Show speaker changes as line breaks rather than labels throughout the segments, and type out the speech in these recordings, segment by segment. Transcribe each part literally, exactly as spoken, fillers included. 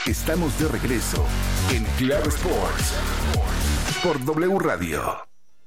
Estamos de regreso en Claro Sports por W Radio.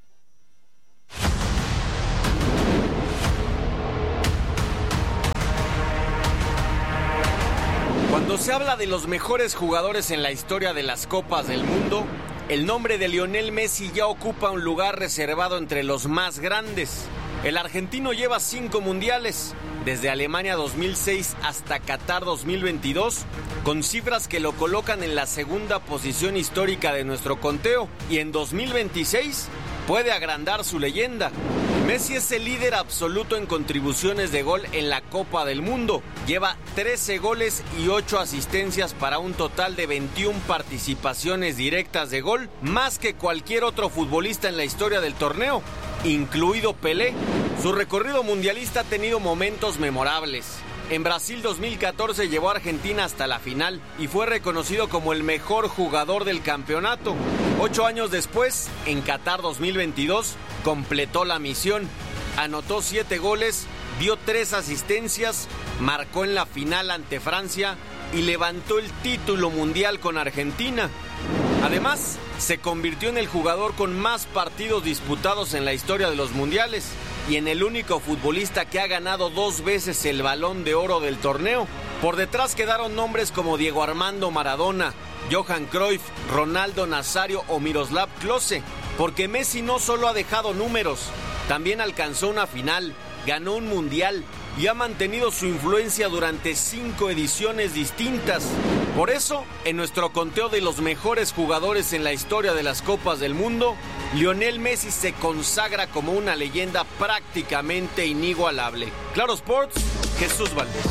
Cuando se habla de los mejores jugadores en la historia de las Copas del Mundo, el nombre de Lionel Messi ya ocupa un lugar reservado entre los más grandes. El argentino lleva cinco mundiales, desde Alemania dos mil seis hasta Qatar dos mil veintidós, con cifras que lo colocan en la segunda posición histórica de nuestro conteo, y en dos mil veintiséis puede agrandar su leyenda. Messi es el líder absoluto en contribuciones de gol en la Copa del Mundo. Lleva trece goles y ocho asistencias para un total de veintiuna participaciones directas de gol, más que cualquier otro futbolista en la historia del torneo, incluido Pelé. Su recorrido mundialista ha tenido momentos memorables. En Brasil dos mil catorce llevó a Argentina hasta la final y fue reconocido como el mejor jugador del campeonato. Ocho años después, en Qatar dos mil veintidós, completó la misión. Anotó siete goles, dio tres asistencias, marcó en la final ante Francia y levantó el título mundial con Argentina. Además, se convirtió en el jugador con más partidos disputados en la historia de los mundiales y en el único futbolista que ha ganado dos veces el Balón de Oro del torneo. Por detrás quedaron nombres como Diego Armando Maradona, Johan Cruyff, Ronaldo Nazario o Miroslav Klose, porque Messi no solo ha dejado números, también alcanzó una final, ganó un mundial y ha mantenido su influencia durante cinco ediciones distintas. Por eso, en nuestro conteo de los mejores jugadores en la historia de las Copas del Mundo, Lionel Messi se consagra como una leyenda prácticamente inigualable. Claro Sports, Jesús Valdés.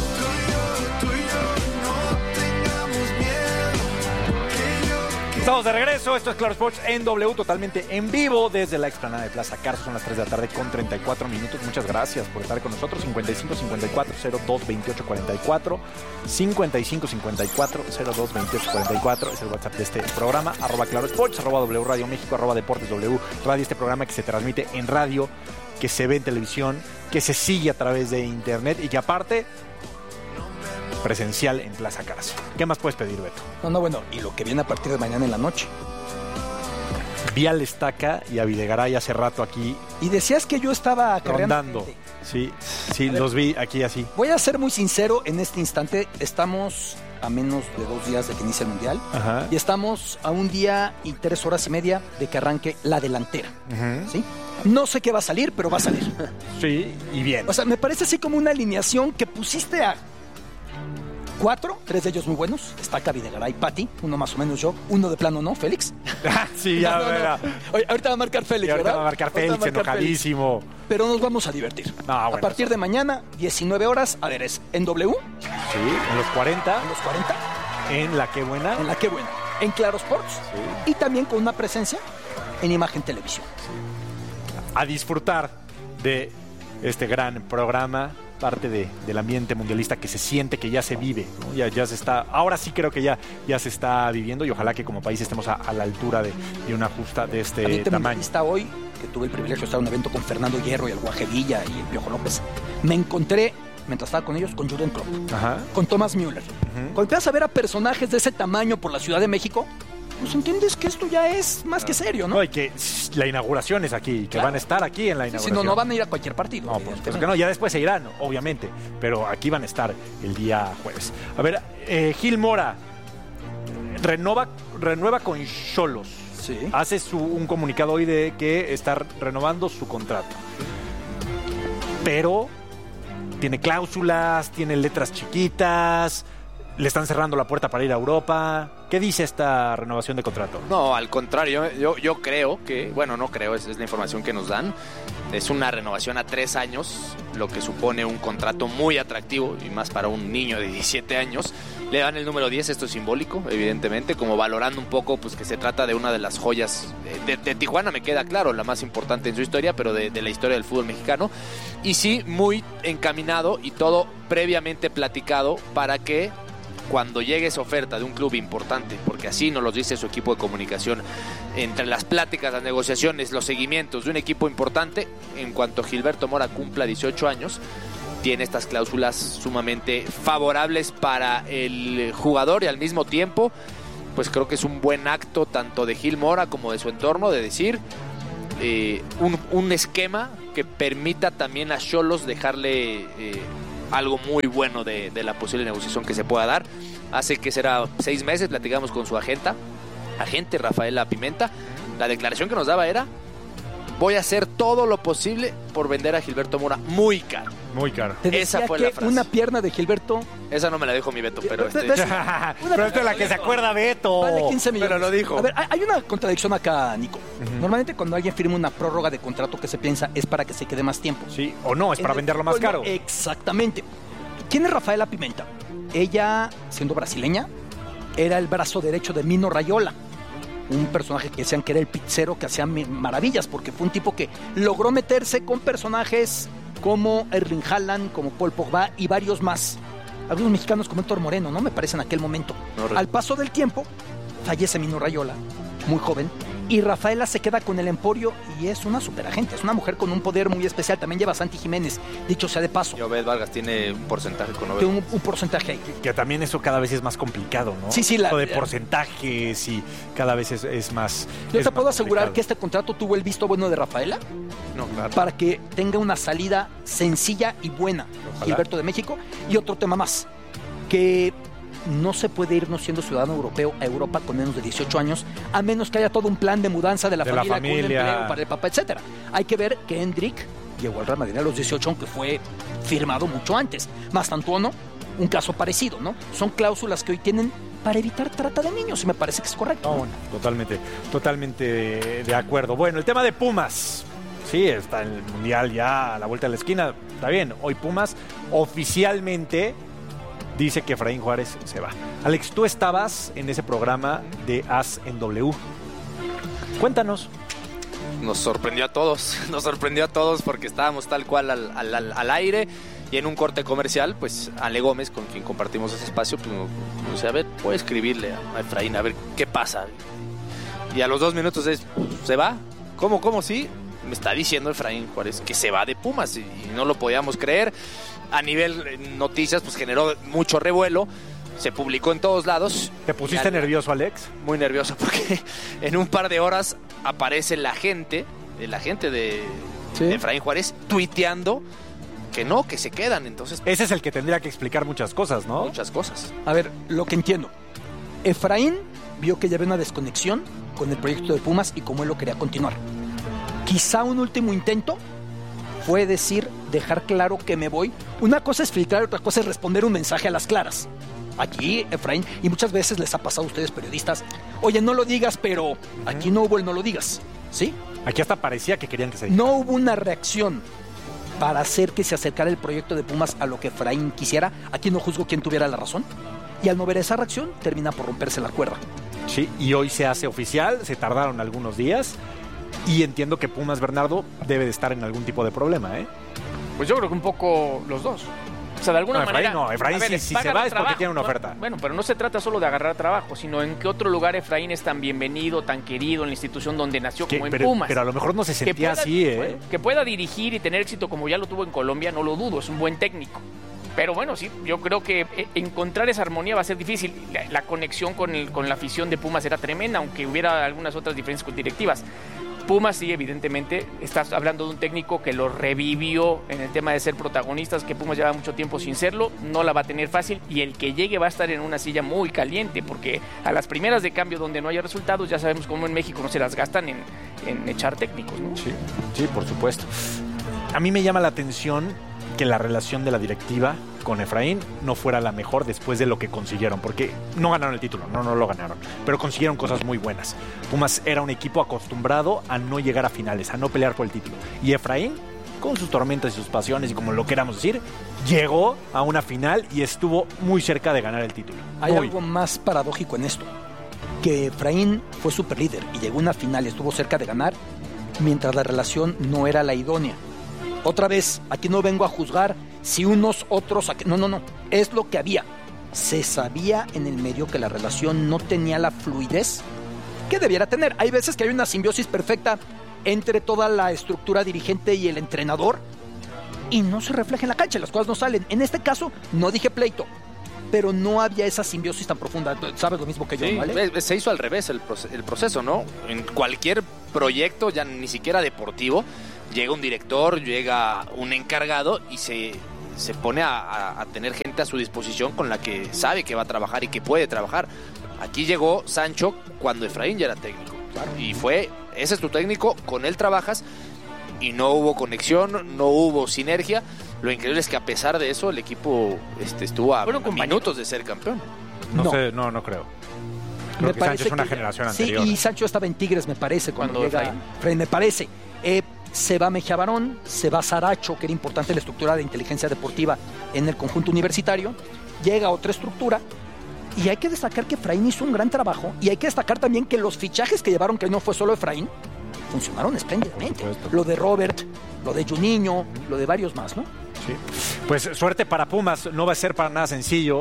Estamos de regreso, esto es Claro Sports en W, totalmente en vivo desde la explanada de Plaza Carso. Son las tres de la tarde con treinta y cuatro minutos. Muchas gracias por estar con nosotros. cincuenta y cinco cincuenta y cuatro cero dos veintiocho cuarenta y cuatro, cincuenta y cinco cincuenta y cuatro cero dos veintiocho cuarenta y cuatro es el WhatsApp de este programa. Arroba Claro Sports, arroba W Radio México, arroba Deportes W Radio. Este programa que se transmite en radio, que se ve en televisión, que se sigue a través de internet y que aparte presencial en Plaza Carso. ¿Qué más puedes pedir, Beto?
No, no, bueno, y lo que viene a partir de mañana en la noche.
Vi al Estaca y a Videgaray hace rato aquí.
Y decías que yo estaba
rondando. Sí, sí, los vi aquí así.
Voy a ser muy sincero en este instante. Estamos a menos de dos días de que inicie el Mundial.
Ajá.
Y estamos a un día y tres horas y media de que arranque la delantera.
Uh-huh.
¿Sí? No sé qué va a salir, pero va a salir.
Sí, y bien.
O sea, me parece así como una alineación que pusiste a cuatro, tres de ellos muy buenos. Estaca, Videgaray, Pati, uno más o menos yo, uno de plano no, Félix.
Sí, ya,
no, no,
verá.
no. Oye, ahorita va a marcar Félix,
y ahorita
¿verdad?
va a marcar Félix,
va a marcar
enojadísimo.
Félix. Pero nos vamos a divertir.
No, bueno,
a partir
eso.
de mañana, diecinueve horas, a ver, es en W.
Sí, en los cuarenta.
En los cuarenta.
En La Qué Buena.
En La Qué Buena. En Claro Sports.
Sí.
Y también con una presencia en Imagen Televisión.
Sí. A disfrutar de este gran programa, parte de, del ambiente mundialista que se siente, que ya se vive, ¿no? ya, ya se está, ahora sí creo que ya, ya se está viviendo y ojalá que como país estemos a, a la altura de, de una justa de este
ambiente
tamaño.
Mundialista hoy, que tuve el privilegio de estar en un evento con Fernando Hierro y el Guaje Villa y el Piojo López, me encontré, mientras estaba con ellos, con Jürgen Klopp,
Ajá.
con Thomas Müller. Uh-huh. Cuando empiezas a ver a personajes de ese tamaño por la Ciudad de México, pues entiendes que esto ya es más que serio, ¿no?
No, y que la inauguración es aquí, que claro. Van a estar aquí en la inauguración.
Si no, no van a ir a cualquier partido.
No, pues que no, ya después se irán, obviamente, pero aquí van a estar el día jueves. A ver, eh, Gil Mora renova, renueva con Xolos.
Sí.
Hace su, un comunicado hoy de que está renovando su contrato. Pero tiene cláusulas, tiene letras chiquitas, le están cerrando la puerta para ir a Europa. ¿Qué dice esta renovación de contrato?
No, al contrario, yo, yo creo que, bueno, no creo, es, es la información que nos dan. Es una renovación a tres años, lo que supone un contrato muy atractivo, y más para un niño de diecisiete años. Le dan el número diez, esto es simbólico, evidentemente, como valorando un poco pues que se trata de una de las joyas de, de, de Tijuana, me queda claro, la más importante en su historia, pero de, de la historia del fútbol mexicano. Y sí, muy encaminado y todo previamente platicado para que cuando llegue esa oferta de un club importante, porque así nos lo dice su equipo de comunicación, entre las pláticas, las negociaciones, los seguimientos de un equipo importante, en cuanto Gilberto Mora cumpla dieciocho años, tiene estas cláusulas sumamente favorables para el jugador y al mismo tiempo, pues creo que es un buen acto tanto de Gil Mora como de su entorno de decir eh, un, un esquema que permita también a Xolos dejarle eh, algo muy bueno de, de la posible negociación que se pueda dar. Hace que será seis meses platicamos con su agenta, agente Rafaela Pimenta. La declaración que nos daba era: voy a hacer todo lo posible por vender a Gilberto Mora muy caro.
Muy caro.
Te decía
Esa fue
que
la frase.
Una pierna de Gilberto
Esa no me la dijo mi Beto, pero este,
¿Ves?
Pero esta es la que se acuerda Beto.
vale quince millones.
Pero lo dijo.
A ver, hay hay una contradicción acá, Nico. Uh-huh. Normalmente cuando alguien firma una prórroga de contrato, que se piensa es para que se quede más tiempo.
Sí, o no, es para
En el
venderlo más
fútbol,
caro.
Exactamente. ¿Quién es Rafaela Pimenta? Ella, siendo brasileña, era el brazo derecho de Mino Raiola, un personaje que decían que era el pizzero que hacía maravillas, porque fue un tipo que logró meterse con personajes como Erling Haaland, como Paul Pogba y varios más. Algunos mexicanos como Héctor Moreno, ¿no? Me parece en aquel momento.
No,
Al paso del tiempo, fallece Mino Raiola, muy joven, y Rafaela se queda con el Emporio y es una superagente, es una mujer con un poder muy especial. También lleva a Santi Jiménez, dicho sea de paso.
Y Obed Vargas tiene un porcentaje con Obed.
Tiene un, un porcentaje ahí.
Que también eso cada vez es más complicado, ¿no?
Sí, sí, la-
Lo de porcentajes y cada vez es, es más.
Yo
es
te
más
puedo asegurar
complicado.
que este contrato tuvo el visto bueno de Rafaela
No, claro.
para que tenga una salida sencilla y buena.
Ojalá.
Gilberto de México. Y otro tema más, que no se puede ir no siendo ciudadano europeo a Europa con menos de dieciocho años, a menos que haya todo un plan de mudanza de la
De la
familia, con un
familia.
empleo para el papá, etcétera. Hay que ver que Hendrik llegó al Real Madrid a los dieciocho, aunque fue firmado mucho antes. Mastantuono, un caso parecido, ¿no? Son cláusulas que hoy tienen para evitar trata de niños, y me parece que es correcto.
No, bueno, totalmente, totalmente de, de acuerdo. Bueno, el tema de Pumas. Sí, está el Mundial ya a la vuelta de la esquina. Está bien, hoy Pumas oficialmente dice que Efraín Juárez se va. Alex, tú estabas en ese programa de As en W. Cuéntanos.
Nos sorprendió a todos, nos sorprendió a todos porque estábamos tal cual al, al, al, al aire y en un corte comercial, pues Ale Gómez, con quien compartimos ese espacio, pues nos dice, a ver, voy a escribirle a Efraín, a ver qué pasa. Y a los dos minutos es, ¿se va? ¿Cómo, cómo sí? Me está diciendo Efraín Juárez que se va de Pumas y, y no lo podíamos creer. A nivel eh, noticias, pues generó mucho revuelo, se publicó en todos lados.
¿Te pusiste
Y al-
nervioso, Alex?
Muy nervioso porque en un par de horas aparece la gente, la gente de,
Sí.
de Efraín Juárez tuiteando que no, que se quedan. Entonces,
Ese es el que tendría que explicar muchas cosas, ¿no?
muchas cosas.
A ver, lo que entiendo. Efraín vio que ya había una desconexión con el proyecto de Pumas y cómo él lo quería continuar. Quizá un último intento fue decir, dejar claro que me voy. Una cosa es filtrar, otra cosa es responder un mensaje a las claras. Aquí, Efraín, y muchas veces les ha pasado a ustedes periodistas, oye, no lo digas, pero aquí no hubo el no lo digas, ¿sí?
Aquí hasta parecía que querían que se dijera.
No hubo una reacción para hacer que se acercara el proyecto de Pumas a lo que Efraín quisiera. Aquí no juzgo quién tuviera la razón. Y al no ver esa reacción, termina por romperse la cuerda.
Sí, y hoy se hace oficial, se tardaron algunos días. Y entiendo que Pumas, Bernardo, debe de estar en algún tipo de problema, ¿eh?
Pues yo creo que un poco los dos. O sea, de alguna
No, Efraín
manera...
no, Efraín
a ver,
si- si
va a
se
agarrar
va es porque
trabajo,
tiene una
¿no?
oferta.
Bueno, pero no se trata solo de agarrar trabajo, sino en qué otro lugar Efraín es tan bienvenido, tan querido en la institución donde nació,
Que-
como en
pero,
Pumas.
pero a lo mejor no se
Que
sentía
pueda-
así, ¿eh?
bueno, que pueda dirigir y tener éxito como ya lo tuvo en Colombia, no lo dudo, es un buen técnico. Pero bueno, sí, yo creo que eh, encontrar esa armonía va a ser difícil. La, la conexión con, el, con la afición de Pumas era tremenda, aunque hubiera algunas otras diferencias con directivas. Pumas sí, evidentemente, estás hablando de un técnico que lo revivió en el tema de ser protagonistas, que Pumas lleva mucho tiempo sin serlo, no la va a tener fácil y el que llegue va a estar en una silla muy caliente, porque a las primeras de cambio donde no haya resultados, ya sabemos cómo en México no se las gastan en, en echar técnicos, ¿no?
Sí, sí, por supuesto. A mí me llama la atención que la relación de la directiva con Efraín no fuera la mejor después de lo que consiguieron, porque no ganaron el título, no, no lo ganaron, pero consiguieron cosas muy buenas. Pumas era un equipo acostumbrado a no llegar a finales, a no pelear por el título. Y Efraín, con sus tormentas y sus pasiones y como lo queramos decir, llegó a una final y estuvo muy cerca de ganar el título.
Hay
Muy.
algo más paradójico en esto, que Efraín fue superlíder y llegó a una final y estuvo cerca de ganar, mientras la relación no era la idónea. Otra vez, aquí no vengo a juzgar si unos, otros... No, no, no. Es lo que había. Se sabía en el medio que la relación no tenía la fluidez que debiera tener. Hay veces que hay una simbiosis perfecta entre toda la estructura dirigente y el entrenador, y no se refleja en la cancha, las cosas no salen. En este caso, no dije pleito, pero no había esa simbiosis tan profunda. Sabes lo mismo que yo,
Sí,
¿vale?
se hizo al revés el, proce- el proceso, ¿no? En cualquier proyecto, ya ni siquiera deportivo, llega un director, llega un encargado y se, se pone a, a, a tener gente a su disposición con la que sabe que va a trabajar y que puede trabajar. Aquí llegó Sancho cuando Efraín ya era técnico. Y fue, ese es tu técnico, con él trabajas y no hubo conexión, no hubo sinergia. Lo increíble es que a pesar de eso el equipo este, estuvo a
Fueron compañeros.
minutos de ser campeón.
No,
No.
sé, no, no creo. Creo
Me
que
parece
Sánchez es una
que-
generación
sí,
anterior.
y Sancho estaba en Tigres, me parece, cuando,
Cuando
llega
Efraín.
Efraín, me parece. Eh, se va Mejía Barón, se va Saracho, que era importante en la estructura de inteligencia deportiva en el conjunto universitario. Llega otra estructura. Y hay que destacar que Efraín hizo un gran trabajo. Y hay que destacar también que los fichajes que llevaron, que no fue solo Efraín, funcionaron espléndidamente.
Por supuesto.
Lo de Robert, lo de Juninho, lo de varios más, ¿no?
Sí. Pues suerte para Pumas, no va a ser para nada sencillo,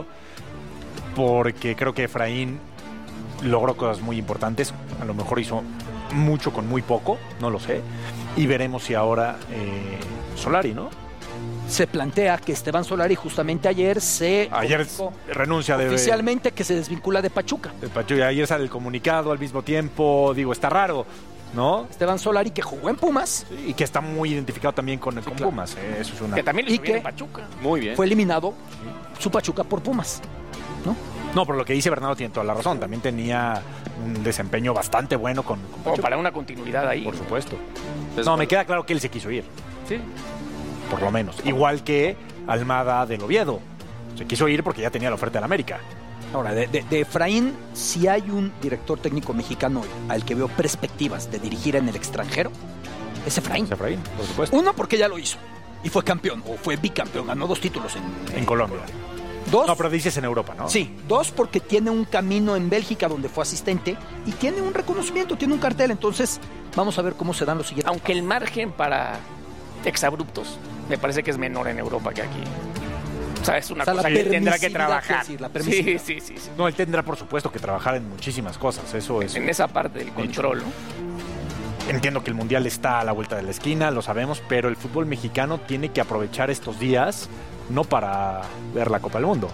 porque creo que Efraín logró cosas muy importantes, a lo mejor hizo mucho con muy poco, no lo sé, y veremos si ahora eh, Solari, ¿no?
Se plantea que Esteban Solari justamente ayer se
Ayer
comunicó
renuncia de
oficialmente que se desvincula de Pachuca.
de Pachuca, ayer sale el comunicado al mismo tiempo, digo, está raro, ¿no?
Esteban Solari, que jugó en Pumas,
Y que está muy identificado también con, con Pumas, eh, eso es una...
Que también le
¿Y
subieron
qué?
en Pachuca.
Muy bien.
fue eliminado su Pachuca por Pumas, ¿no?
No, pero lo que dice Bernardo tiene toda la razón, también tenía un desempeño bastante bueno con, con
Como
Pachuca,
para una continuidad ahí.
por supuesto.
Pues
No,
bueno.
me queda claro que él se quiso ir.
Sí.
Por lo menos. Igual que Almada del Oviedo. Se quiso ir porque ya tenía la oferta del América.
Ahora, de, de- de Efraín, si hay un director técnico mexicano hoy al que veo perspectivas de dirigir en el extranjero, es Efraín.
Es Efraín, por supuesto.
Uno, porque ya lo hizo y fue campeón, o fue bicampeón, ganó dos títulos en,
En Colombia.
Dos,
No, pero dices en Europa, ¿no?
sí, dos, porque tiene un camino en Bélgica donde fue asistente y tiene un reconocimiento, tiene un cartel. Entonces, vamos a ver cómo se dan los siguientes.
Aunque el margen para exabruptos me parece que es menor en Europa que aquí. O sea, es una
O sea, la
cosa que tendrá que
permisividad,
trabajar.
quiero decir, la
Sí,
permisividad.
sí, sí, sí.
No, él tendrá, por supuesto, que trabajar en muchísimas cosas. Eso es.
En esa parte del control, ¿no?
Entiendo que el Mundial está a la vuelta de la esquina, lo sabemos, pero el fútbol mexicano tiene que aprovechar estos días no para ver la Copa del Mundo.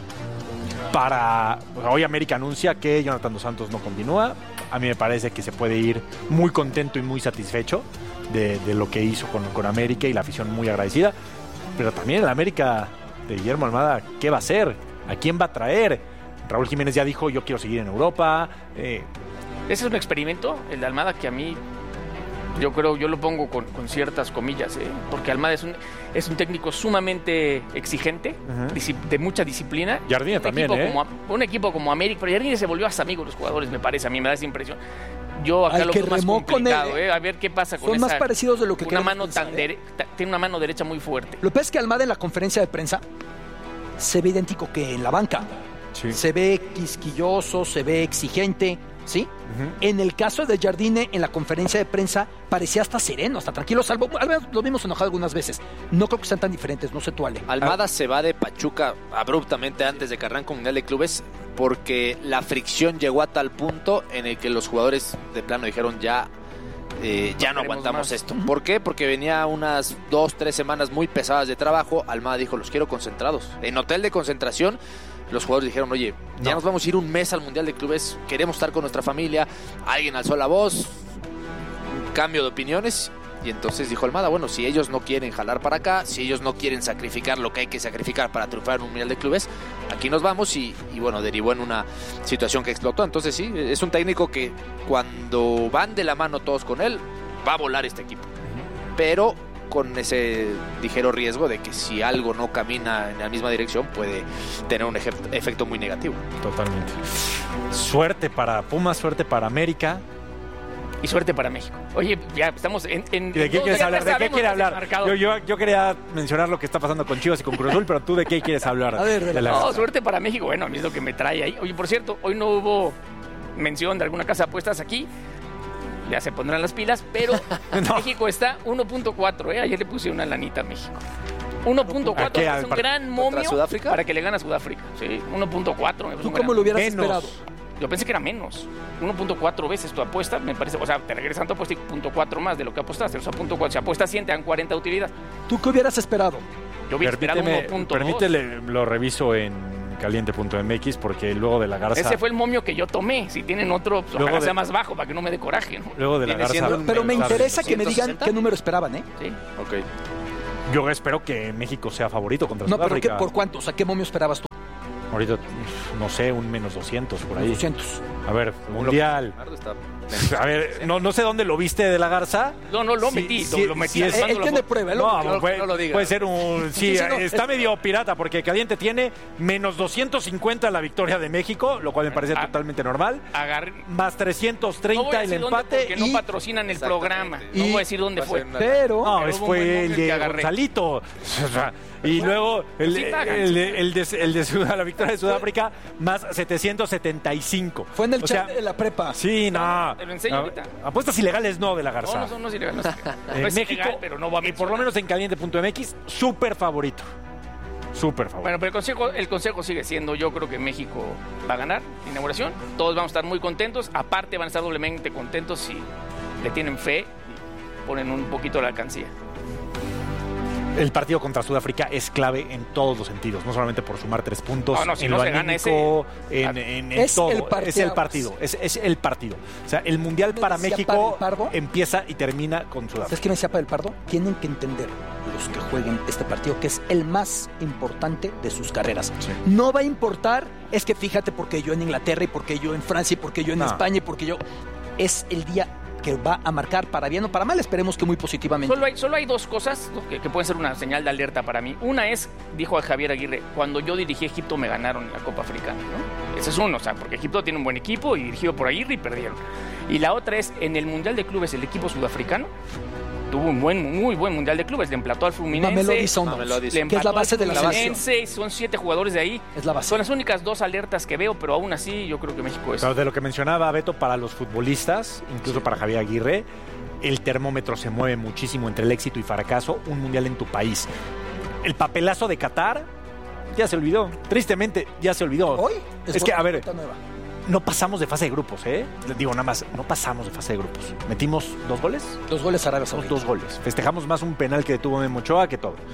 Para. Pues, hoy América anuncia que Jonathan Dos Santos no continúa. A mí me parece que se puede ir muy contento y muy satisfecho de, de lo que hizo con, con América y la afición muy agradecida. Pero también el América de Guillermo Almada, ¿qué va a hacer? ¿A quién va a traer? Raúl Jiménez ya dijo, yo quiero seguir en Europa. Eh,
Ese es un experimento, el de Almada, que a mí, yo creo, yo lo pongo con, con ciertas comillas, ¿eh? Porque Almada es un, es un técnico sumamente exigente,
Ujú.
disi- de mucha disciplina.
Jardine
Un
también,
equipo
¿eh?
como- un equipo como América, pero Jardine se volvió hasta amigo de los jugadores, me parece, a mí me da esa impresión. Yo acá
Al
lo
que
veo más
remó con
complicado,
él,
¿eh? A ver qué pasa con
Son
esa...
más parecidos de lo que
una
queremos
mano
pensar,
tan
¿eh?
dere- ta- tiene una mano derecha muy fuerte.
Lo que pasa es que Almada en la conferencia de prensa se ve idéntico que en la banca.
sí.
Se ve quisquilloso, se ve exigente, ¿sí?
Ujú.
En el caso de Jardine, en la conferencia de prensa, parecía hasta sereno, hasta tranquilo, salvo, al menos lo vimos enojado algunas veces. No creo que sean tan diferentes, no sé tú, Ale.
Almada se va de Pachuca abruptamente antes de que arranque un Mundial de Clubes porque la fricción llegó a tal punto en el que los jugadores de plano dijeron ya, eh, ya no
queremos
aguantamos
más.
esto. ¿Por qué? Porque venía unas dos, tres semanas muy pesadas de trabajo. Almada dijo, los quiero concentrados. En hotel de concentración los jugadores dijeron, oye, ya
No.
nos vamos a ir un mes al Mundial de Clubes, queremos estar con nuestra familia. Alguien alzó la voz, un cambio de opiniones. Y entonces dijo Almada, bueno, si ellos no quieren jalar para acá, si ellos no quieren sacrificar lo que hay que sacrificar para triunfar en un Mundial de Clubes, aquí nos vamos y, y bueno, derivó en una situación que explotó. Entonces sí, es un técnico que cuando van de la mano todos con él, va a volar este equipo. Pero con ese ligero riesgo de que si algo no camina en la misma dirección puede tener un eje- efecto muy negativo.
Totalmente. Suerte para Pumas, suerte para América.
Y suerte para México. Oye, ya estamos en... en
¿De qué
todos
quieres
ya
hablar? ¿De qué
sabemos
quieres
lo
hablar?
desmarcado.
Yo, yo, yo quería mencionar lo que está pasando con Chivas y con Cruz Azul, pero tú de qué quieres hablar.
A ver, de la-
No, suerte para México. Bueno, a mí es lo que me trae ahí. Oye, por cierto, hoy no hubo mención de alguna casa de apuestas aquí. Ya se pondrán las pilas, pero
No.
México está uno punto cuatro, ¿eh? Ayer le puse una lanita a México. uno punto
¿A
cuatro
qué?
es un
¿Para-
gran momio
Sudáfrica?
para que le gane a Sudáfrica. Sí, uno punto cuatro. me puso
¿Tú
una
cómo lo hubieras
Menos.
esperado?
Yo pensé que era menos. uno punto cuatro veces tu apuesta, me parece. O sea, te regresan tu apuesta y punto cuatro más de lo que apostaste. O sea, punto cuatro. Si apuestas cien, te dan cuarenta de utilidad.
¿Tú qué hubieras esperado?
Yo hubiera esperado uno punto dos.
Permítele, lo reviso en caliente punto m x porque luego de la Garza...
Ese fue el momio que yo tomé. Si tienen otro, pues, ojalá
de,
sea más bajo para que no me dé coraje, ¿no?
Luego de la
Viene
Garza...
siendo
Pero me interesa que me digan
ciento sesenta.
qué número esperaban, ¿eh?
Sí.
Ok.
Yo espero que México sea favorito contra
No, pero ¿qué,
Sudáfrica.
¿por cuánto? O sea, ¿qué momio esperabas tú?
Ahorita, no sé, un menos doscientos por ahí.
doscientos.
A ver, mundial.
Bernardo está-
A ver, no, no sé dónde lo viste de la Garza.
No, no lo
Sí,
metí.
sí,
lo metí.
sí, es-
cuando
Él
lo
tiene
fue-
prueba. él
No,
lo-
puede,
no lo digas.
puede ser un... Sí,
Sí, sí, no,
está
es-
medio pirata porque Caliente tiene menos doscientos cincuenta la victoria de México, lo cual me parece
Ah.
totalmente normal.
Agarré.
Más trescientos
No voy a
treinta el
decir dónde
empate
porque
y...
no patrocinan el
Exactamente.
programa. No
Y-
voy a decir dónde
Va a
fue.
ser una-
Pero...
No,
Pero
es
hubo un
fue
buen
el
momento que
de
agarré.
Gonzalito. O sea, y luego el,
Así pagan.
el, de- el de, el de Sudá- la victoria de Sudáfrica más setecientos setenta y cinco.
Fue en el
O
chat
sea,
de la prepa.
Sí, no.
Te lo enseño
No,
ahorita.
Apuestas ilegales no de la
No,
Garza.
no, son no es ilegal. No es, ilegal.
En
No es
México,
ilegal, pero no va a
y por lo
mencionar.
menos en caliente punto m x, súper favorito. Súper favorito.
Bueno, pero el consejo, el consejo sigue siendo, yo creo que México va a ganar la inauguración. Todos vamos a estar muy contentos. Aparte van a estar doblemente contentos si le tienen fe y ponen un poquito la alcancía.
El partido contra Sudáfrica es clave en todos los sentidos, no solamente por sumar tres puntos,
No, no, si
en
no
lo
se gana
anímico,
ese-
en, en- en
Es
todo.
el
es el
parteaguas.
partido, es, es el partido. O sea, el Mundial
Me
para
decía
México
Padre Pardo.
empieza y termina con
¿Sabes
Sudáfrica.
qué me decía Padre Pardo? Tienen que entender los que jueguen este partido que es el más importante de sus carreras.
Sí.
No va a importar, es que fíjate porque yo en Inglaterra y porque yo en Francia y porque yo en
No.
España y porque yo... Es el día que va a marcar para bien o para mal, esperemos que muy positivamente.
Solo hay, solo hay dos cosas que, que pueden ser una señal de alerta para mí. Una es, dijo a Javier Aguirre, cuando yo dirigí Egipto me ganaron en la Copa Africana, ¿no? Ese es uno, o sea, porque Egipto tiene un buen equipo y dirigido por Aguirre y perdieron. Y la otra es, en el Mundial de Clubes, el equipo sudafricano tuvo un buen, muy buen Mundial de Clubes, le emplató al Fluminense.
Mamelodi Sundowns,
Mamelodi
Le
que es la
empató
base
al
de la selección.
Fluminense, y son siete jugadores de ahí.
Es la base.
Son las únicas dos alertas que veo, pero aún así yo creo que México es...
Pero de lo que mencionaba Beto, para los futbolistas, incluso para Javier Aguirre, el termómetro se mueve muchísimo entre el éxito y fracaso, un mundial en tu país. El papelazo de Qatar ya se olvidó, tristemente ya se olvidó.
Hoy
Es que, a ver,
otra nueva.
no pasamos de fase de grupos, ¿eh? Digo, nada más, no pasamos de fase de grupos. Metimos dos goles,
Los goles árabes
Somos
Saudita.
dos goles. Festejamos más un penal que detuvo Memo Ochoa que todo.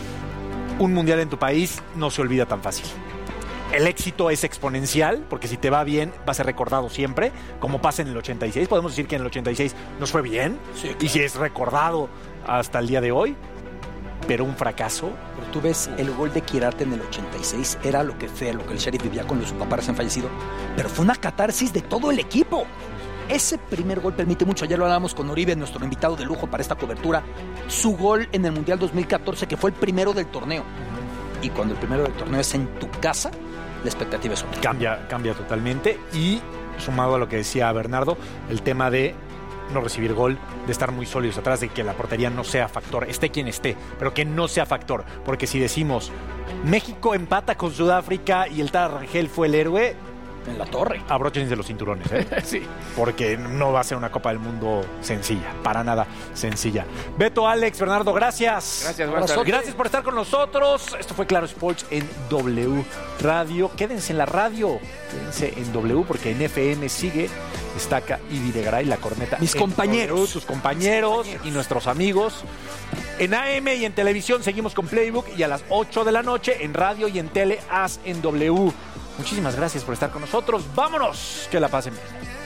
Un mundial en tu país no se olvida tan fácil. El éxito es exponencial, porque si te va bien, va a ser recordado siempre, como pasa en el ochenta y seis. Podemos decir que en el ochenta y seis nos fue bien,
Sí, claro.
y si es recordado hasta el día de hoy, pero un fracaso.
Pero tú ves, el gol de Quirarte en el ochenta y seis era lo que fue, lo que el Sheriff vivía cuando sus papás han fallecido. Pero fue una catarsis de todo el equipo. Ese primer gol permite mucho. Ayer lo hablábamos con Oribe, nuestro invitado de lujo para esta cobertura. Su gol en el Mundial dos mil catorce, que fue el primero del torneo. Y cuando el primero del torneo es en tu casa, la expectativa es otra.
Cambia, cambia totalmente. Y sumado a lo que decía Bernardo, el tema de no recibir gol, de estar muy sólidos atrás, de que la portería no sea factor, esté quien esté, pero que no sea factor. Porque si decimos México empata con Sudáfrica y el Tata Rangel fue el héroe,
En la torre.
abróchense los cinturones, ¿eh?
Sí.
Porque no va a ser una Copa del Mundo sencilla, para nada sencilla. Beto, Alex, Bernardo, gracias.
Gracias, buenas
Abrazote.
tardes.
Gracias por estar con nosotros. Esto fue Claro Sports en W Radio. Quédense en la radio, quédense en W, porque en F M sigue Estaca y Videgaray, la corneta.
Mis
en
compañeros.
W, tus compañeros y nuestros amigos. En A M y en televisión seguimos con Playbook, y a las ocho de la noche en radio y en tele, haz en W. Muchísimas gracias por estar con nosotros. Vámonos, que la pasen bien.